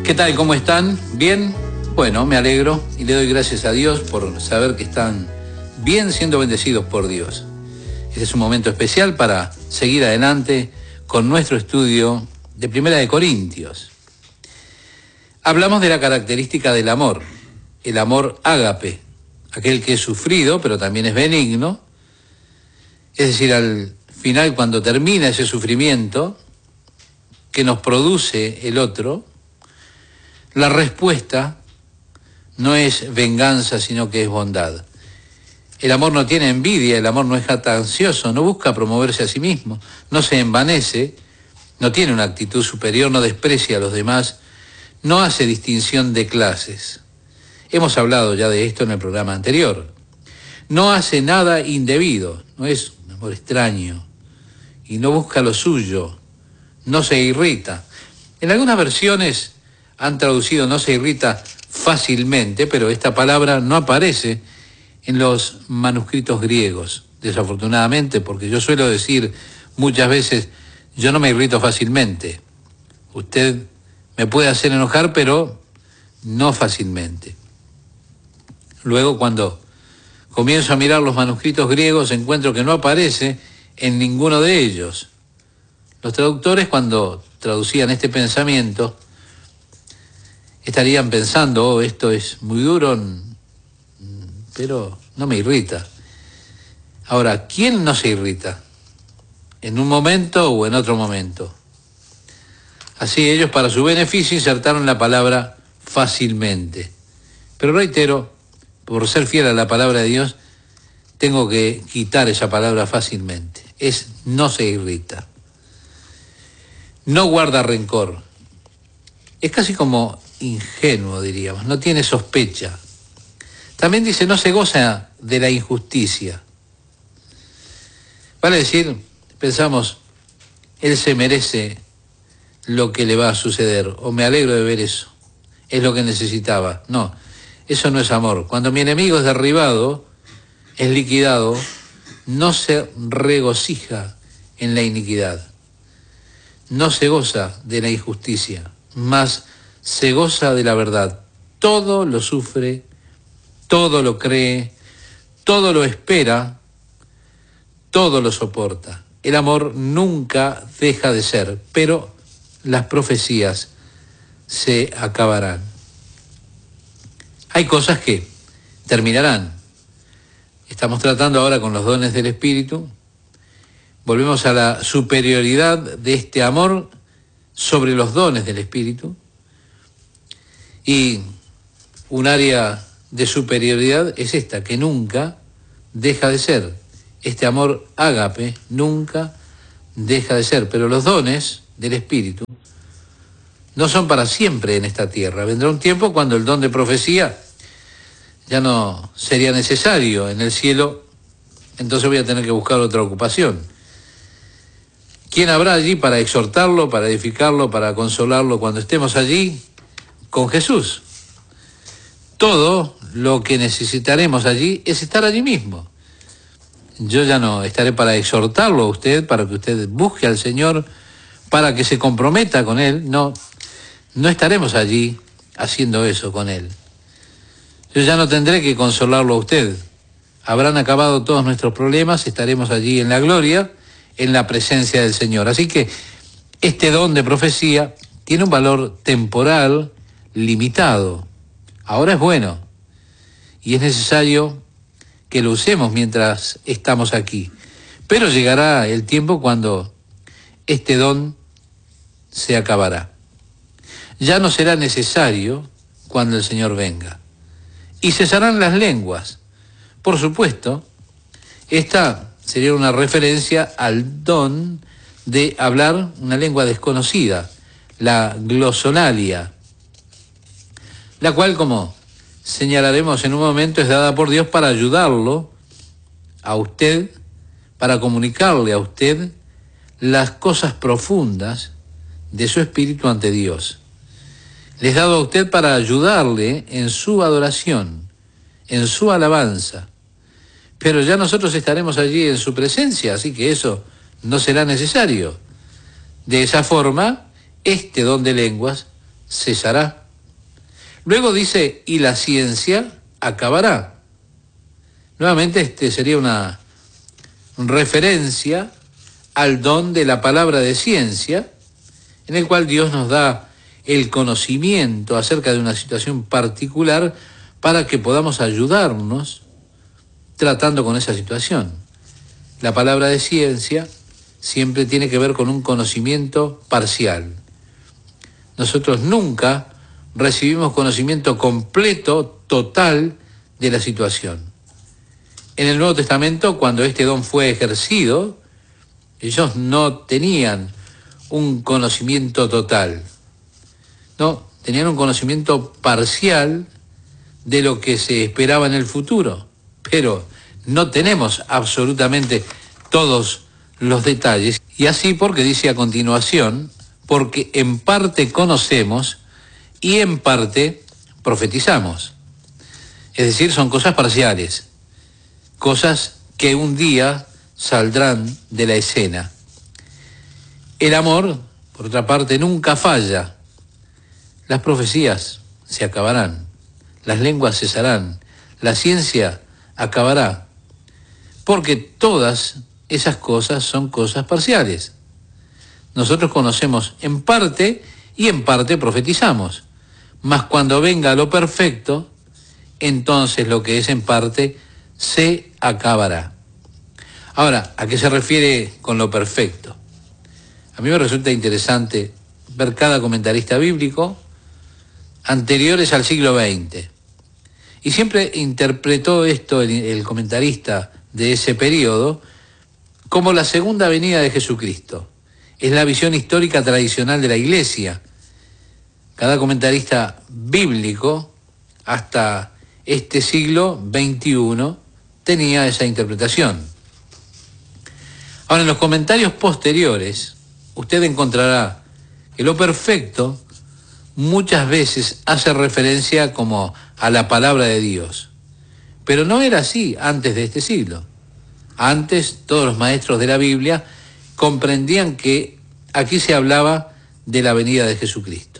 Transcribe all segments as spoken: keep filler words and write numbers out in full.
¿Qué tal? ¿Cómo están? ¿Bien? Bueno, me alegro y le doy gracias a Dios por saber que están bien siendo bendecidos por Dios. Este es un momento especial para seguir adelante con nuestro estudio de Primera de Corintios. Hablamos de la característica del amor, el amor ágape, aquel que es sufrido pero también es benigno, es decir, al final cuando termina ese sufrimiento que nos produce el otro, la respuesta no es venganza, sino que es bondad. El amor no tiene envidia, el amor no es jactancioso, no busca promoverse a sí mismo, no se envanece, no tiene una actitud superior, no desprecia a los demás, no hace distinción de clases. Hemos hablado ya de esto en el programa anterior. No hace nada indebido, no es un amor extraño y no busca lo suyo, no se irrita. En algunas versiones han traducido no se irrita fácilmente, pero esta palabra no aparece en los manuscritos griegos, desafortunadamente, porque yo suelo decir muchas veces, yo no me irrito fácilmente. Usted me puede hacer enojar, pero no fácilmente. Luego, cuando comienzo a mirar los manuscritos griegos, encuentro que no aparece en ninguno de ellos. Los traductores, cuando traducían este pensamiento, estarían pensando, oh, esto es muy duro, pero no me irrita. Ahora, ¿quién no se irrita? ¿En un momento o en otro momento? Así ellos, para su beneficio, insertaron la palabra fácilmente. Pero reitero, por ser fiel a la palabra de Dios, tengo que quitar esa palabra fácilmente. Es no se irrita. No guarda rencor. Es casi como ingenuo, diríamos, no tiene sospecha. También dice, no se goza de la injusticia. Vale decir, pensamos, él se merece lo que le va a suceder, o me alegro de ver eso, es lo que necesitaba. No, eso no es amor. Cuando mi enemigo es derribado, es liquidado, no se regocija en la iniquidad, no se goza de la injusticia, mas se goza de la verdad. Todo lo sufre, todo lo cree, todo lo espera, todo lo soporta. El amor nunca deja de ser, pero las profecías se acabarán. Hay cosas que terminarán. Estamos tratando ahora con los dones del Espíritu. Volvemos a la superioridad de este amor sobre los dones del Espíritu. Y un área de superioridad es esta, que nunca deja de ser. Este amor ágape nunca deja de ser. Pero los dones del Espíritu no son para siempre en esta tierra. Vendrá un tiempo cuando el don de profecía ya no sería necesario en el cielo, entonces voy a tener que buscar otra ocupación. ¿Quién habrá allí para exhortarlo, para edificarlo, para consolarlo cuando estemos allí con Jesús? Todo lo que necesitaremos allí es estar allí mismo. Yo ya no estaré para exhortarlo a usted, para que usted busque al Señor, para que se comprometa con Él. No, no estaremos allí haciendo eso con Él. Yo ya no tendré que consolarlo a usted. Habrán acabado todos nuestros problemas, estaremos allí en la gloria, en la presencia del Señor. Así que este don de profecía tiene un valor temporal limitado. Ahora es bueno y es necesario que lo usemos mientras estamos aquí. Pero llegará el tiempo cuando este don se acabará. Ya no será necesario cuando el Señor venga. Y cesarán las lenguas. Por supuesto, esta sería una referencia al don de hablar una lengua desconocida, la glosolalia, la cual, como señalaremos en un momento, es dada por Dios para ayudarlo a usted, para comunicarle a usted las cosas profundas de su espíritu ante Dios. Les he dado a usted para ayudarle en su adoración, en su alabanza. Pero ya nosotros estaremos allí en su presencia, así que eso no será necesario. De esa forma, este don de lenguas cesará. Luego dice, y la ciencia acabará. Nuevamente este sería una referencia al don de la palabra de ciencia, en el cual Dios nos da el conocimiento acerca de una situación particular para que podamos ayudarnos tratando con esa situación. La palabra de ciencia siempre tiene que ver con un conocimiento parcial. Nosotros nunca recibimos conocimiento completo, total, de la situación. En el Nuevo Testamento, cuando este don fue ejercido, ellos no tenían un conocimiento total. No, tenían un conocimiento parcial de lo que se esperaba en el futuro, pero no tenemos absolutamente todos los detalles. Y así porque dice a continuación, porque en parte conocemos y en parte profetizamos. Es decir, son cosas parciales, cosas que un día saldrán de la escena. El amor, por otra parte, nunca falla. Las profecías se acabarán, las lenguas cesarán, la ciencia acabará, porque todas esas cosas son cosas parciales. Nosotros conocemos en parte y en parte profetizamos, mas cuando venga lo perfecto, entonces lo que es en parte se acabará. Ahora, ¿a qué se refiere con lo perfecto? A mí me resulta interesante ver cada comentarista bíblico anteriores al siglo veinte. Y siempre interpretó esto el, el comentarista de ese periodo como la segunda venida de Jesucristo. Es la visión histórica tradicional de la Iglesia. Cada comentarista bíblico hasta este siglo veintiuno tenía esa interpretación. Ahora, en los comentarios posteriores, usted encontrará que lo perfecto muchas veces hace referencia como a la palabra de Dios. Pero no era así antes de este siglo. Antes, todos los maestros de la Biblia comprendían que aquí se hablaba de la venida de Jesucristo.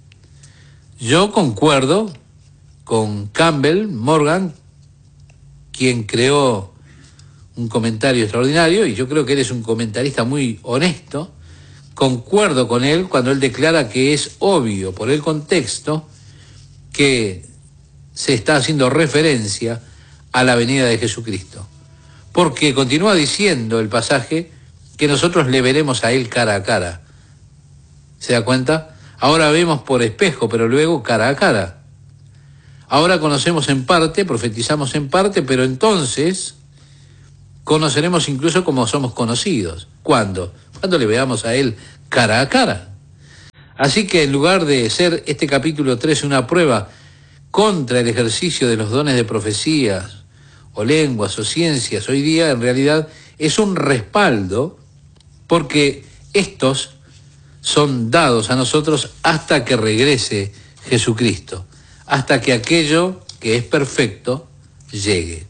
Yo concuerdo con Campbell Morgan, quien creó un comentario extraordinario, y yo creo que él es un comentarista muy honesto. Concuerdo con él cuando él declara que es obvio por el contexto que se está haciendo referencia a la venida de Jesucristo. Porque continúa diciendo el pasaje que nosotros le veremos a él cara a cara. ¿Se da cuenta? Ahora vemos por espejo, pero luego cara a cara. Ahora conocemos en parte, profetizamos en parte, pero entonces conoceremos incluso como somos conocidos. ¿Cuándo? Cuando le veamos a él cara a cara. Así que en lugar de ser este capítulo tres una prueba contra el ejercicio de los dones de profecías o lenguas o ciencias, hoy día en realidad es un respaldo, porque estos son dados a nosotros hasta que regrese Jesucristo, hasta que aquello que es perfecto llegue.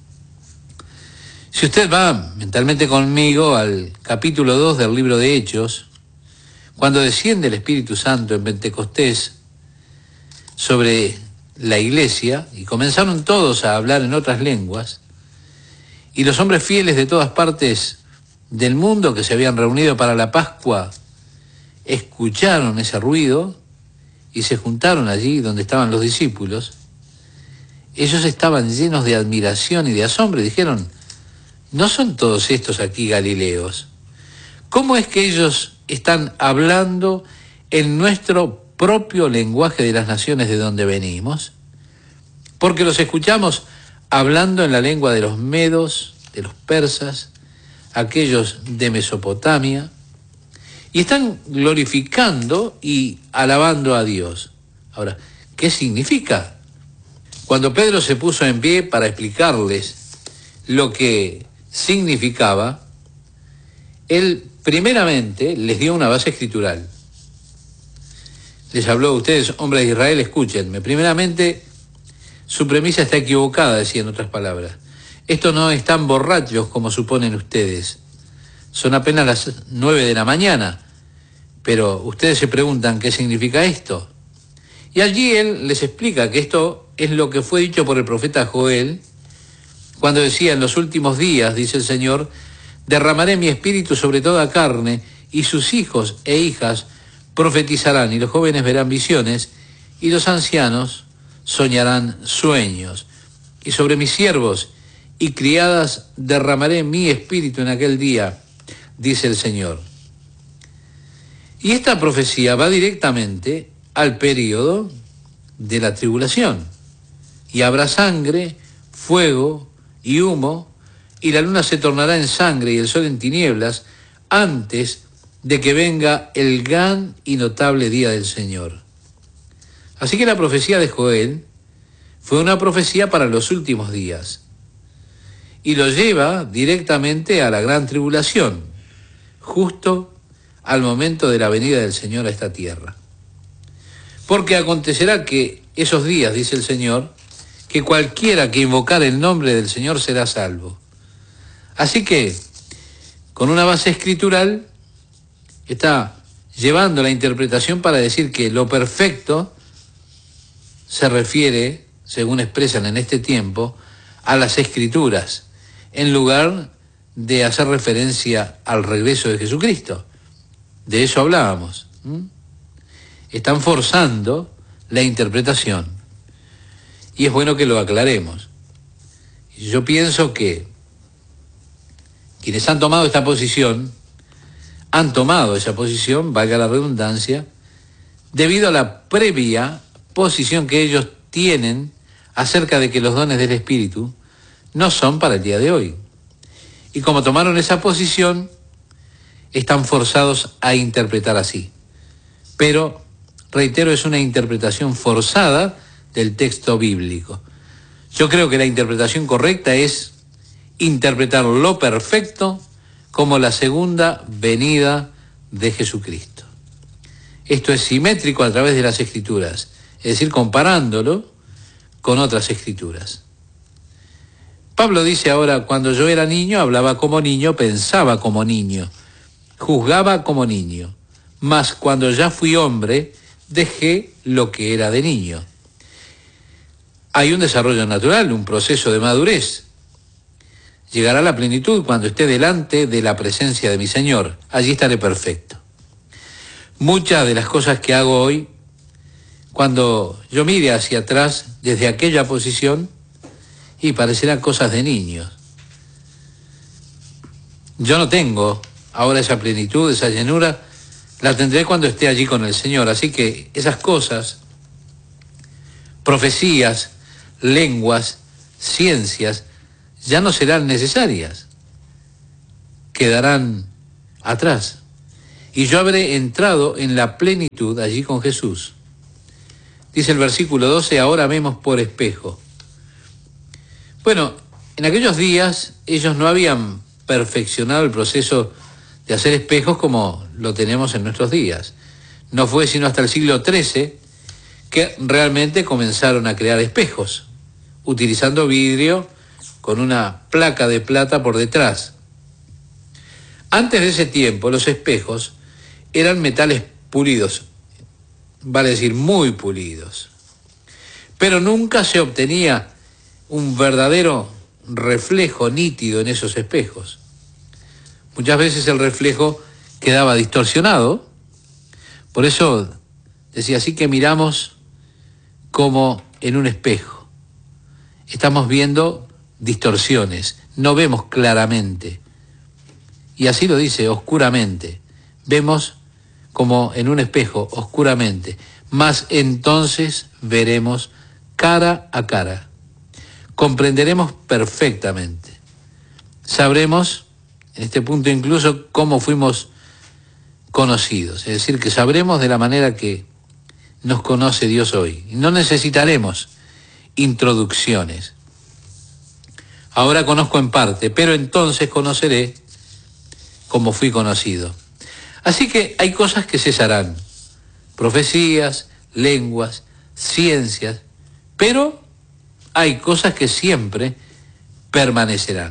Si usted va mentalmente conmigo al capítulo dos del libro de Hechos, cuando desciende el Espíritu Santo en Pentecostés sobre la iglesia, y comenzaron todos a hablar en otras lenguas, y los hombres fieles de todas partes del mundo que se habían reunido para la Pascua escucharon ese ruido y se juntaron allí donde estaban los discípulos. Ellos estaban llenos de admiración y de asombro y dijeron: ¿no son todos estos aquí galileos? ¿Cómo es que ellos están hablando en nuestro propio lenguaje de las naciones de donde venimos? Porque los escuchamos hablando en la lengua de los medos, de los persas, aquellos de Mesopotamia, y están glorificando y alabando a Dios. Ahora, ¿qué significa? Cuando Pedro se puso en pie para explicarles lo que significaba, él primeramente les dio una base escritural. Les habló: ustedes, hombres de Israel, escúchenme. Primeramente, su premisa está equivocada, decía en otras palabras. Estos no están borrachos como suponen ustedes. Son apenas las nueve de la mañana. Pero ustedes se preguntan, ¿qué significa esto? Y allí él les explica que esto es lo que fue dicho por el profeta Joel, cuando decía: en los últimos días, dice el Señor, derramaré mi espíritu sobre toda carne, y sus hijos e hijas profetizarán, y los jóvenes verán visiones, y los ancianos soñarán sueños. Y sobre mis siervos y criadas derramaré mi espíritu en aquel día, dice el Señor. Y esta profecía va directamente al período de la tribulación. Y habrá sangre, fuego y humo, y la luna se tornará en sangre y el sol en tinieblas, antes de que venga el gran y notable día del Señor. Así que la profecía de Joel fue una profecía para los últimos días, y lo lleva directamente a la gran tribulación, justo al momento de la venida del Señor a esta tierra. Porque acontecerá que esos días, dice el Señor, que cualquiera que invocar el nombre del Señor será salvo. Así que, con una base escritural, está llevando la interpretación para decir que lo perfecto se refiere, según expresan en este tiempo, a las Escrituras, en lugar de hacer referencia al regreso de Jesucristo. De eso hablábamos. ¿Mm? Están forzando la interpretación. Y es bueno que lo aclaremos. Yo pienso que quienes han tomado esta posición, han tomado esa posición, valga la redundancia, debido a la previa posición que ellos tienen acerca de que los dones del Espíritu no son para el día de hoy. Y como tomaron esa posición, están forzados a interpretar así. Pero, reitero, es una interpretación forzada del texto bíblico. Yo creo que la interpretación correcta es interpretar lo perfecto como la segunda venida de Jesucristo. Esto es simétrico a través de las Escrituras, es decir, comparándolo con otras Escrituras. Pablo dice ahora: cuando yo era niño, hablaba como niño, pensaba como niño, juzgaba como niño, mas cuando ya fui hombre, dejé lo que era de niño. Hay un desarrollo natural, un proceso de madurez. Llegará la plenitud cuando esté delante de la presencia de mi Señor. Allí estaré perfecto. Muchas de las cosas que hago hoy, cuando yo mire hacia atrás desde aquella posición, y parecerán cosas de niños. Yo no tengo ahora esa plenitud, esa llenura, la tendré cuando esté allí con el Señor. Así que esas cosas, profecías, lenguas, ciencias, ya no serán necesarias, quedarán atrás. Y yo habré entrado en la plenitud allí con Jesús. Dice el versículo doce: ahora vemos por espejo. Bueno, en aquellos días ellos no habían perfeccionado el proceso de hacer espejos como lo tenemos en nuestros días. No fue sino hasta el siglo trece que realmente comenzaron a crear espejos, utilizando vidrio con una placa de plata por detrás. Antes de ese tiempo, los espejos eran metales pulidos, vale decir muy pulidos, pero nunca se obtenía un verdadero reflejo nítido en esos espejos. Muchas veces el reflejo quedaba distorsionado. Por eso decía: así que miramos como en un espejo. Estamos viendo distorsiones, no vemos claramente. Y así lo dice: oscuramente. Vemos como en un espejo, oscuramente. Mas entonces veremos cara a cara. Comprenderemos perfectamente. Sabremos, en este punto incluso, cómo fuimos conocidos. Es decir, que sabremos de la manera que nos conoce Dios hoy. Y no necesitaremos introducciones. Ahora conozco en parte, pero entonces conoceré como fui conocido. Así que hay cosas que cesarán. Profecías, lenguas, ciencias, pero hay cosas que siempre permanecerán.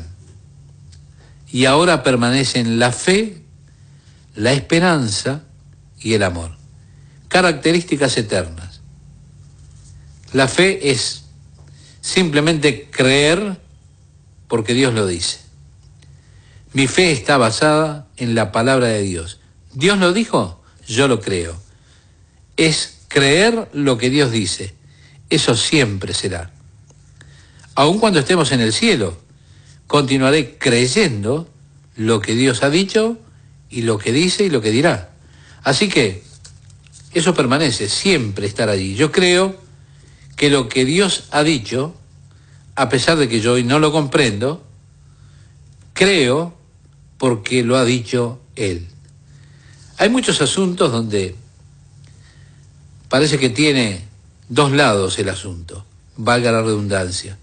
Y ahora permanecen la fe, la esperanza y el amor. Características eternas. La fe es simplemente creer porque Dios lo dice. Mi fe está basada en la palabra de Dios. Dios lo dijo, yo lo creo. Es creer lo que Dios dice. Eso siempre será. Aun cuando estemos en el cielo, continuaré creyendo lo que Dios ha dicho y lo que dice y lo que dirá. Así que eso permanece, siempre estar allí. Yo creo que lo que Dios ha dicho, a pesar de que yo hoy no lo comprendo, creo porque lo ha dicho Él. Hay muchos asuntos donde parece que tiene dos lados el asunto, valga la redundancia.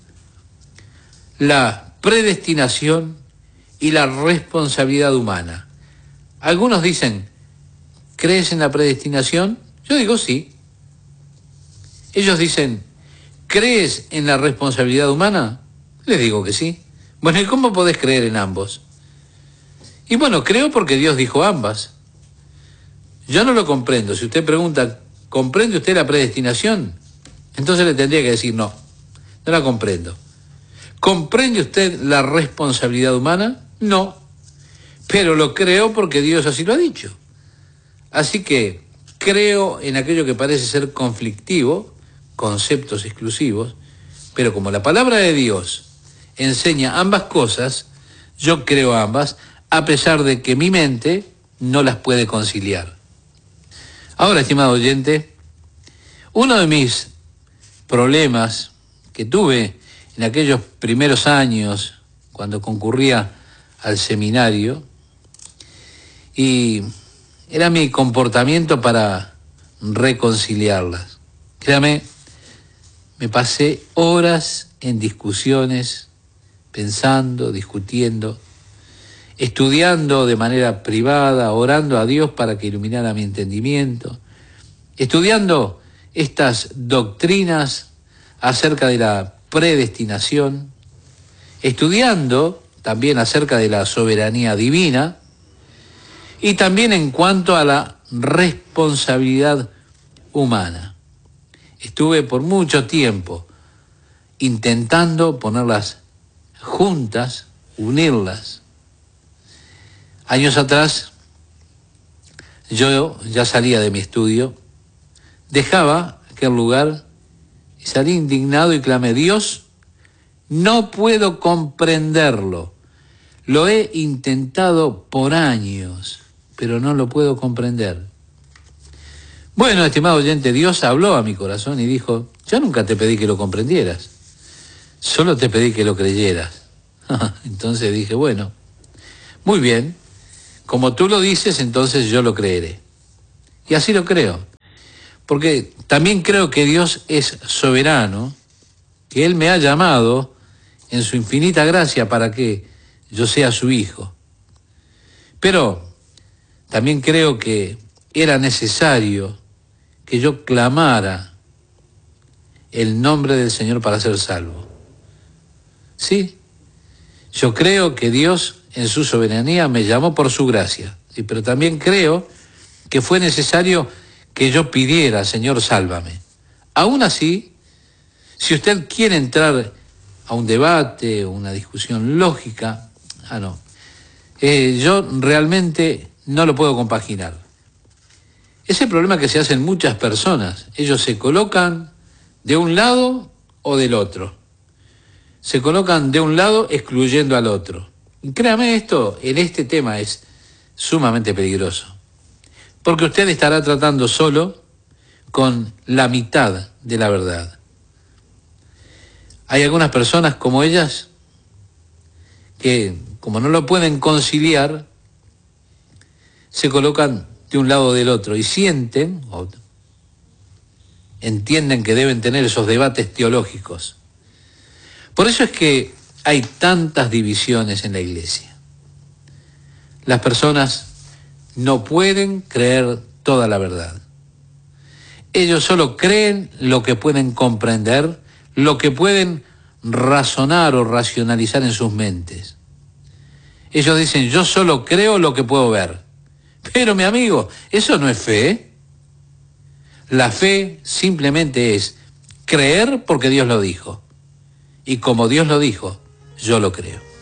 La predestinación y la responsabilidad humana. Algunos dicen, ¿crees en la predestinación? Yo digo sí. Ellos dicen, ¿crees en la responsabilidad humana? Les digo que sí. Bueno, ¿y cómo podés creer en ambos? Y bueno, creo porque Dios dijo ambas. Yo no lo comprendo. Si usted pregunta, ¿comprende usted la predestinación? Entonces le tendría que decir, no, no la comprendo. ¿Comprende usted la responsabilidad humana? No, pero lo creo porque Dios así lo ha dicho. Así que creo en aquello que parece ser conflictivo, conceptos exclusivos, pero como la palabra de Dios enseña ambas cosas, yo creo ambas, a pesar de que mi mente no las puede conciliar. Ahora, estimado oyente, uno de mis problemas que tuve en aquellos primeros años, cuando concurría al seminario, y era mi comportamiento para reconciliarlas. Créame, me pasé horas en discusiones, pensando, discutiendo, estudiando de manera privada, orando a Dios para que iluminara mi entendimiento, estudiando estas doctrinas acerca de la predestinación, estudiando también acerca de la soberanía divina y también en cuanto a la responsabilidad humana. Estuve por mucho tiempo intentando ponerlas juntas, unirlas. Años atrás, yo ya salía de mi estudio, dejaba aquel lugar y salí indignado y clamé, Dios, no puedo comprenderlo. Lo he intentado por años, pero no lo puedo comprender. Bueno, estimado oyente, Dios habló a mi corazón y dijo, yo nunca te pedí que lo comprendieras, solo te pedí que lo creyeras. Entonces dije, bueno, muy bien, como tú lo dices, entonces yo lo creeré. Y así lo creo, porque también creo que Dios es soberano, que Él me ha llamado en su infinita gracia para que yo sea su hijo. Pero también creo que era necesario que yo clamara el nombre del Señor para ser salvo. Sí, yo creo que Dios en su soberanía me llamó por su gracia, sí, pero también creo que fue necesario que yo pidiera, Señor, sálvame. Aún así, si usted quiere entrar a un debate, una discusión lógica, ah, no, eh, yo realmente no lo puedo compaginar. Es el problema que se hacen muchas personas. Ellos se colocan de un lado o del otro. Se colocan de un lado excluyendo al otro. Y créame, esto en este tema es sumamente peligroso. Porque usted estará tratando solo con la mitad de la verdad. Hay algunas personas como ellas que, como no lo pueden conciliar, se colocan de un lado o del otro y sienten, o entienden que deben tener esos debates teológicos. Por eso es que hay tantas divisiones en la iglesia. Las personas no pueden creer toda la verdad. Ellos solo creen lo que pueden comprender, lo que pueden razonar o racionalizar en sus mentes. Ellos dicen, yo solo creo lo que puedo ver. Pero mi amigo, eso no es fe. La fe simplemente es Creer porque Dios lo dijo. Y como Dios lo dijo, yo lo creo.